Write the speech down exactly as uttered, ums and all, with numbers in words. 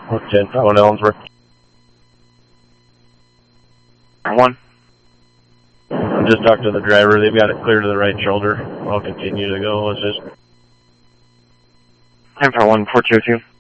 ten, one Ellensworth. One. Just talked to the driver. They've got it clear to the right shoulder. I'll continue to go. It's just ten for one, four two two.